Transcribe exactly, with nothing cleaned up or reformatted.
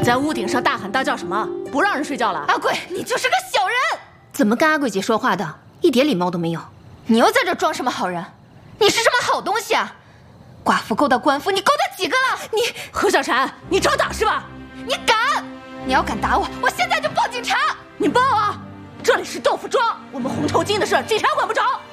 在屋顶上大喊大叫什么？不让人睡觉了？ 阿贵，你就是个小人！ 怎么跟阿贵姐说话的？一点礼貌都没有。 你又在这装什么好人？你是什么好东西啊？寡妇勾搭官夫，你勾搭几个了？你何小婵，你找打是吧？ 你敢！你要敢打我，我现在就报警察！ 你报啊！这里是豆腐庄，我们红绸金的事，警察管不着。